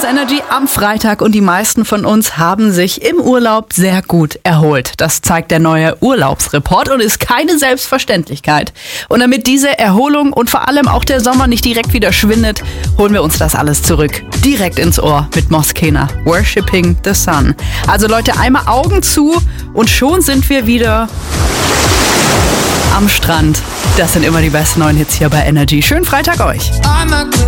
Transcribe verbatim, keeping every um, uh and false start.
ist Energy am Freitag und die meisten von uns haben sich im Urlaub sehr gut erholt. Das zeigt der neue Urlaubsreport und ist keine Selbstverständlichkeit. Und damit diese Erholung und vor allem auch der Sommer nicht direkt wieder schwindet, holen wir uns das alles zurück. Direkt ins Ohr mit Moskena. Worshipping the Sun. Also Leute, einmal Augen zu und schon sind wir wieder am Strand. Das sind immer die besten neuen Hits hier bei Energy. Schönen Freitag euch.